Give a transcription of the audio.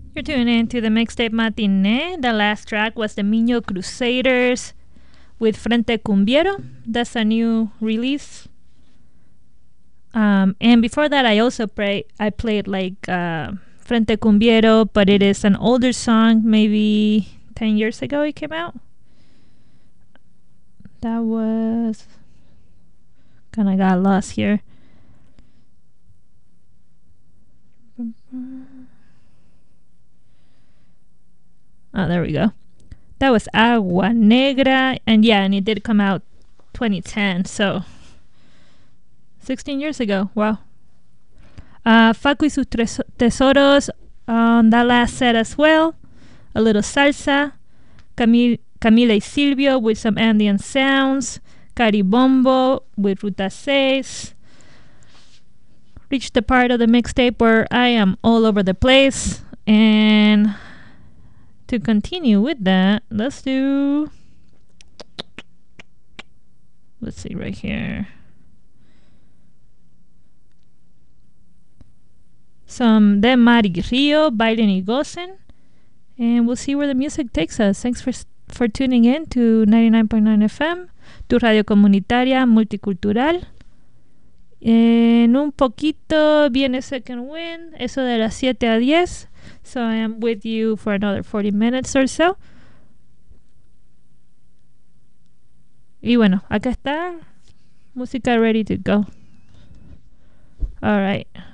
You're tuning in to the Mixtape Matinee. The last track was the Miño Crusaders with Frente Cumbiero. That's a new release. And before that, I played like Frente Cumbiero, but it is an older song, maybe 10 years ago it came out. That was... kind of got lost here. Oh, there we go. That was Agua Negra, and it did come out 2010, so 16 years ago. Wow. Facu y sus tesoros on that last set as well. A little salsa. Camila y Silvio with some ambient sounds. Caribombo with Ruta 6. Reached the part of the mixtape where I am all over the place, and to continue with that, let's see right here. Some de Mari Rio, Bailen y Gocen, and we'll see where the music takes us. Thanks for tuning in to 99.9 FM, tu radio comunitaria multicultural. En un poquito viene Second Wind, eso de las 7 a 10. So I am with you for another 40 minutes or so. Y bueno, acá está música ready to go. All right.